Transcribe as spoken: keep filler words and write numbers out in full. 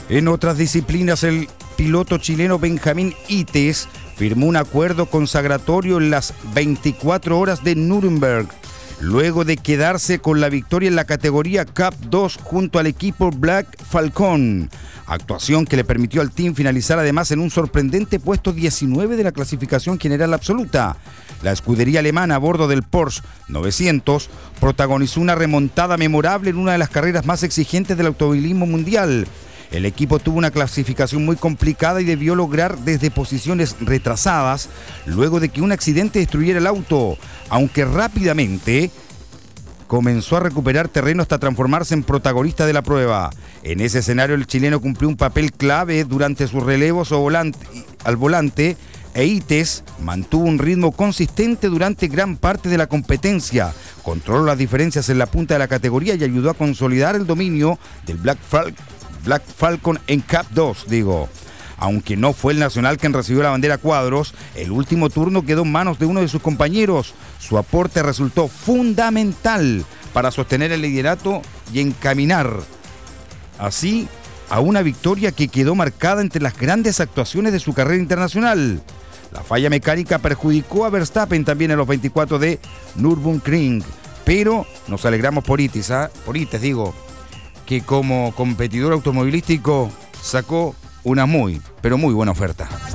En otras disciplinas, el piloto chileno Benjamín Ites firmó un acuerdo consagratorio en las veinticuatro horas de Nuremberg, luego de quedarse con la victoria en la categoría Cup dos junto al equipo Black Falcon, actuación que le permitió al team finalizar además en un sorprendente puesto diecinueve de la clasificación general absoluta. La escudería alemana a bordo del Porsche novecientos protagonizó una remontada memorable en una de las carreras más exigentes del automovilismo mundial. El equipo tuvo una clasificación muy complicada y debió lograr desde posiciones retrasadas luego de que un accidente destruyera el auto, aunque rápidamente comenzó a recuperar terreno hasta transformarse en protagonista de la prueba. En ese escenario el chileno cumplió un papel clave durante sus relevos al volante e Ites mantuvo un ritmo consistente durante gran parte de la competencia, controló las diferencias en la punta de la categoría y ayudó a consolidar el dominio del Black Falcon. Black Falcon en Cup dos, digo. Aunque no fue el nacional quien recibió la bandera a cuadros, el último turno quedó en manos de uno de sus compañeros. Su aporte resultó fundamental para sostener el liderato y encaminar así a una victoria que quedó marcada entre las grandes actuaciones de su carrera internacional. La falla mecánica perjudicó a Verstappen también en los veinticuatro de Nürburgring, pero nos alegramos por Ites, ¿eh? por Ites digo, que como competidor automovilístico sacó una muy, pero muy buena oferta.